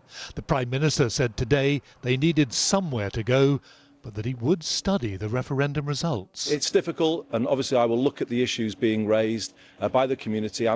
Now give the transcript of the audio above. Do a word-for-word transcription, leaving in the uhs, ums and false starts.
The Prime Minister said today they needed somewhere to go, but that he would study the referendum results. It's difficult, and obviously I will look at the issues being raised uh, by the community.